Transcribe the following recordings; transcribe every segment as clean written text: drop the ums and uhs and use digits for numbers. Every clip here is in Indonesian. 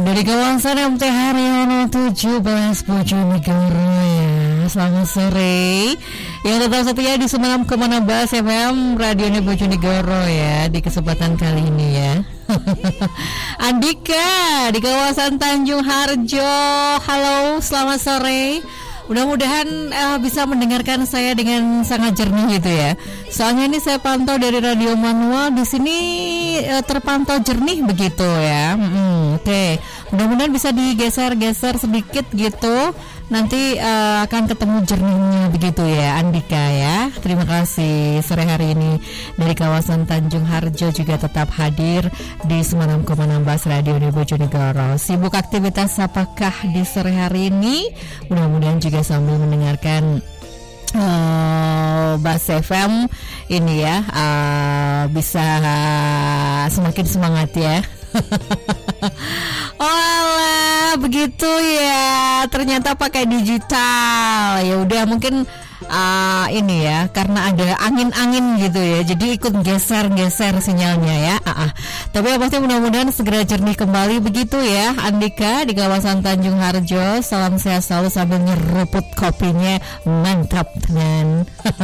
Dari kawasan MT Haryono 17 Bojonegoro ya. Selamat sore. Yang tetap setia di 96,16 FM Radio Bojonegoro ya di kesempatan kali ini ya. Andika di kawasan Tanjung Harjo. Halo, selamat sore. Mudah-mudahan bisa mendengarkan saya dengan sangat jernih gitu ya. Soalnya ini saya pantau dari radio manual di sini terpantau jernih begitu ya. Oke. Mudah-mudahan bisa digeser-geser sedikit gitu. Nanti akan ketemu jernihnya begitu ya Andika ya. Terima kasih sore hari ini dari kawasan Tanjung Harjo juga tetap hadir di 96,16 Radio Bojonegoro. Sibuk aktivitas apakah di sore hari ini? Mudah-mudahan juga sambil mendengarkan Bas FM ini ya bisa semakin semangat ya. Olah, begitu ya. Ternyata pakai digital. Ya udah mungkin ini ya, karena ada angin-angin gitu ya. Jadi ikut geser-geser sinyalnya ya. Tapi pasti mudah-mudahan segera jernih kembali begitu ya. Andika di kawasan Tanjung Harjo. Salam sehat selalu sambil nyeruput kopinya. Mantap tenan.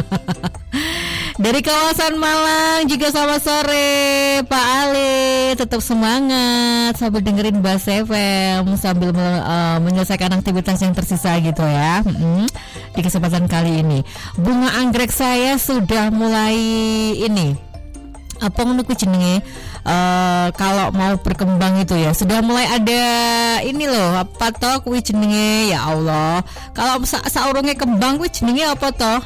Dari kawasan Malang juga selamat sore Pak Ali, tetap semangat sambil dengerin Bas FM sambil menyelesaikan aktivitas yang tersisa gitu ya. Di kesempatan kali ini bunga anggrek saya sudah mulai ini apa menurut jenenge kalau mau berkembang itu ya sudah mulai ada ini loh apa toh kuwi jenenge ya Allah kalau saurunge kembang kuwi jenenge apa toh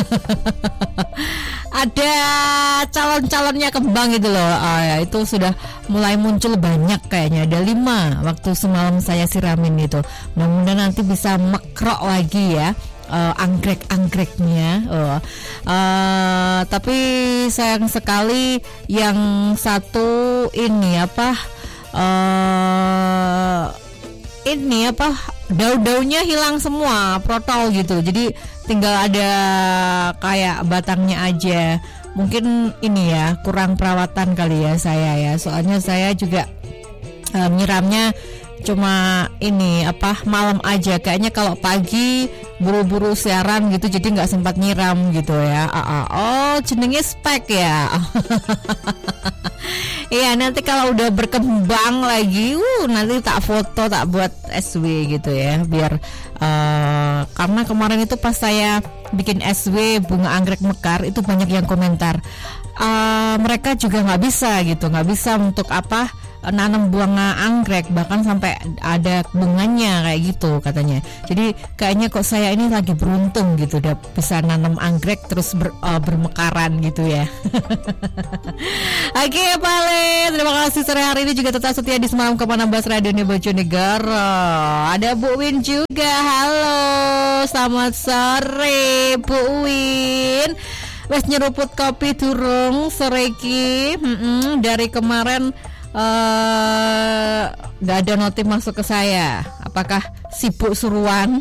ada calon-calonnya kembang gitu loh ya, itu sudah mulai muncul banyak kayaknya ada 5 waktu semalam saya siramin itu mudah-mudahan nanti bisa mekrok lagi ya anggrek-anggreknya tapi sayang sekali yang satu ini apa daun-daunnya hilang semua protol gitu jadi tinggal ada kayak batangnya aja mungkin ini ya kurang perawatan kali ya saya ya soalnya saya juga nyiramnya cuma ini apa malam aja kayaknya kalau pagi buru-buru siaran gitu jadi nggak sempat nyiram gitu ya oh jenenge spek ya iya nanti kalau udah berkembang lagi nanti tak foto tak buat SW gitu ya biar karena kemarin itu pas saya bikin SW bunga anggrek mekar itu banyak yang komentar mereka juga nggak bisa untuk apa nanam bunga anggrek bahkan sampai ada bunganya kayak gitu katanya jadi kayaknya kok saya ini lagi beruntung gitu udah bisa nanam anggrek terus bermekaran gitu ya. Oke Pak Le terima kasih sore hari ini juga tetap setia di 96,16 Radio Bojonegoro ada Bu Win juga halo selamat sore Bu Win wes nyeruput kopi durung sore iki dari kemarin gak ada notif masuk ke saya apakah sibuk suruhan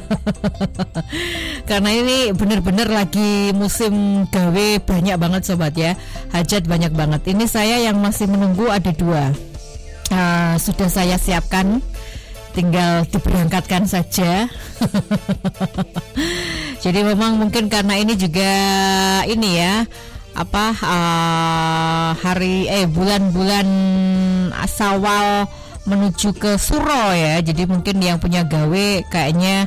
karena ini bener-bener lagi musim gawe banyak banget sobat ya hajat banyak banget ini saya yang masih menunggu ada 2 sudah saya siapkan tinggal diberangkatkan saja jadi memang mungkin karena ini juga ini ya apa bulan-bulan Syawal menuju ke Suro ya jadi mungkin yang punya gawe kayaknya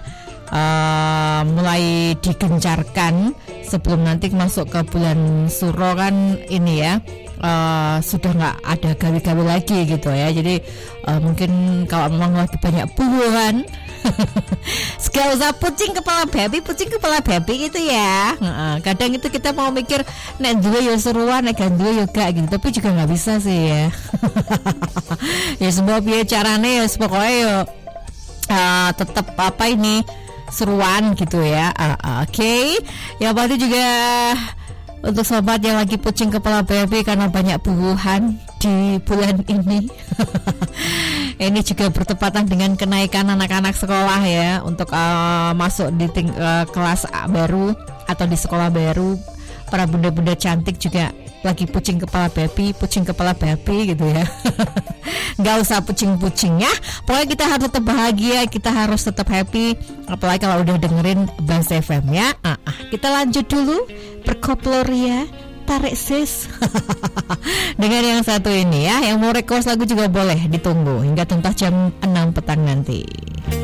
mulai digencarkan sebelum nanti masuk ke bulan Suro kan ini ya sudah nggak ada gawe-gawe lagi gitu ya jadi mungkin kalau memang lagi banyak buruan gak usah pucing kepala babi gitu ya kadang itu kita mau mikir nek duwe ya seruan nek gak duwe ya gak gitu tapi juga nggak bisa sih ya ya semua biaya carane ya pokoknya ya tetap apa ini seruan gitu ya oke. Ya pasti juga untuk sobat yang lagi pucing kepala babi karena banyak buruan di bulan ini ini juga bertepatan dengan kenaikan anak-anak sekolah ya untuk masuk di kelas baru atau di sekolah baru para bunda-bunda cantik juga lagi pucing kepala babi gitu ya. Nggak usah pucing-pucing ya. Pokoknya kita harus tetap bahagia, kita harus tetap happy. Apalagi kalau udah dengerin Buzz FM ya. Kita lanjut dulu Perkoplo Ria, tarik sis. Dengan yang satu ini ya. Yang mau request lagu juga boleh ditunggu hingga tuntas jam 6 petang nanti.